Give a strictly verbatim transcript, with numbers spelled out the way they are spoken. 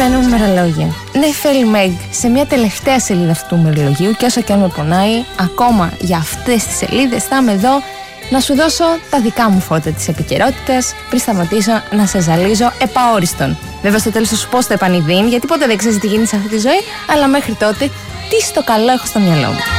αγαπημένο μου ημερολόγιο. Νεφέλη Μεγ, σε μια τελευταία σελίδα αυτού του ημερολογίου, και όσο και αν με πονάει, ακόμα για αυτές τις σελίδες θα είμαι εδώ να σου δώσω τα δικά μου φώτα της επικαιρότητας πριν σταματήσω να σε ζαλίζω επαόριστον. Βέβαια, στο τέλος θα σου πω στο επανειδήν, γιατί ποτέ δεν ξέρεις τι γίνεται σε αυτή τη ζωή, αλλά μέχρι τότε, τι στο καλό έχω στο μυαλό μου.